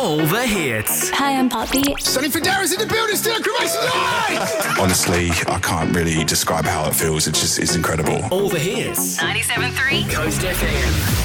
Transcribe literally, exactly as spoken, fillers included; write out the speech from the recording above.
All the hits. Hi, I'm Poppy. Sonny Fodera's in the building, still a cremation night! Honestly, I can't really describe how it feels. It just is incredible. All the hits. ninety-seven point three Coast F M.